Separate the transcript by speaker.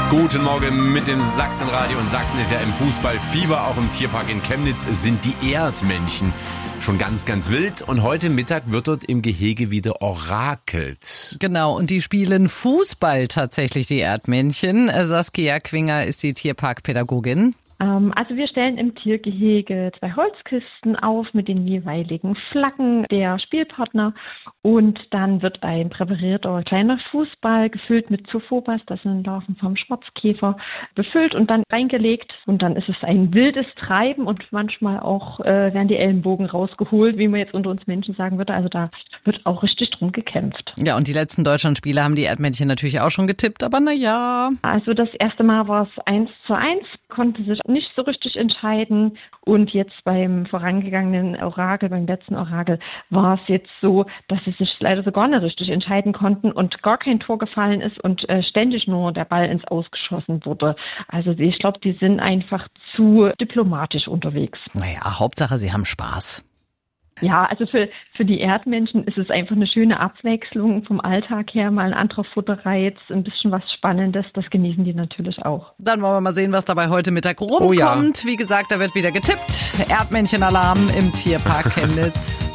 Speaker 1: Guten Morgen mit dem Sachsenradio. Und Sachsen ist ja im Fußballfieber. Auch im Tierpark in Chemnitz sind die Erdmännchen schon ganz, ganz wild. Und heute Mittag wird dort im Gehege wieder orakelt.
Speaker 2: Genau, und die spielen Fußball tatsächlich, die Erdmännchen. Saskia Quinger ist die Tierparkpädagogin.
Speaker 3: Also wir stellen im Tiergehege 2 Holzkisten auf mit den jeweiligen Flaggen der Spielpartner und dann wird ein präparierter kleiner Fußball gefüllt mit Zophobas, das sind Larven vom Schwarzkäfer, befüllt und dann reingelegt und dann ist es ein wildes Treiben und manchmal auch werden die Ellenbogen rausgeholt, wie man jetzt unter uns Menschen sagen würde. Also da wird auch richtig drum gekämpft.
Speaker 2: Ja, und die letzten Deutschlandspiele haben die Erdmännchen natürlich auch schon getippt, aber naja.
Speaker 3: Also das erste Mal war es 1:1, konnte sich nicht so richtig entscheiden und jetzt beim vorangegangenen Orakel, beim letzten Orakel, war es jetzt so, dass sie sich leider so gar nicht richtig entscheiden konnten und gar kein Tor gefallen ist und ständig nur der Ball ins Aus geschossen wurde. Also ich glaube, die sind einfach zu diplomatisch unterwegs.
Speaker 2: Naja, Hauptsache, sie haben Spaß.
Speaker 3: Ja, also für die Erdmännchen ist es einfach eine schöne Abwechslung vom Alltag her, mal ein anderer Futterreiz, ein bisschen was Spannendes, das genießen die natürlich auch.
Speaker 2: Dann wollen wir mal sehen, was dabei heute Mittag rumkommt.
Speaker 1: Oh ja.
Speaker 2: Wie gesagt, da wird wieder getippt. Erdmännchen-Alarm im Tierpark Chemnitz.